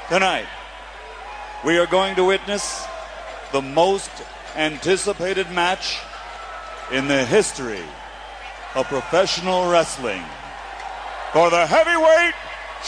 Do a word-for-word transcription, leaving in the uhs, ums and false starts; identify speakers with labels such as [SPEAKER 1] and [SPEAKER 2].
[SPEAKER 1] Tonight, we are going to witness the most anticipated match in the history of professional wrestling. For the heavyweight